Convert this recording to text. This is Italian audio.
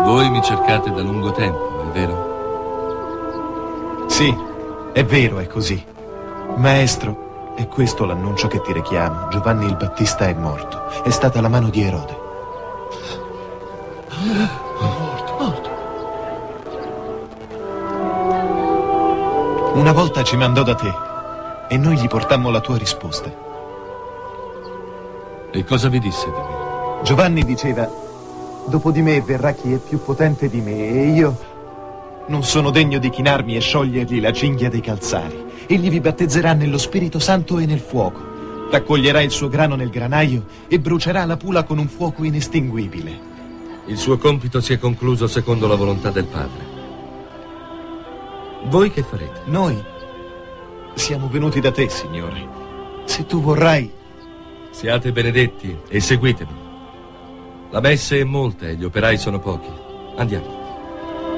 Voi mi cercate da lungo tempo, è vero? Sì, è vero, è così. Maestro, è questo l'annuncio che ti rechiamo. Giovanni il Battista è morto. È stata la mano di Erode. Morto. Una volta ci mandò da te e noi gli portammo la tua risposta. E cosa vi disse di me? Giovanni diceva: dopo di me verrà chi è più potente di me e io non sono degno di chinarmi e sciogliergli la cinghia dei calzari. Egli vi battezzerà nello Spirito Santo e nel fuoco. Raccoglierà il suo grano nel granaio e brucerà la pula con un fuoco inestinguibile. Il suo compito si è concluso secondo la volontà del Padre. Voi che farete? Noi siamo venuti da te, Signore. Se tu vorrai... Siate benedetti e seguitemi. La messe è molta e gli operai sono pochi. Andiamo.